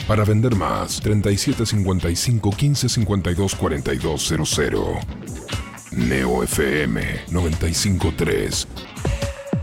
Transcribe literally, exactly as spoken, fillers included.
Para vender más, treinta y siete cincuenta y cinco quince cincuenta y dos cuarenta y dos cero cero. Neo F M noventa y cinco punto tres.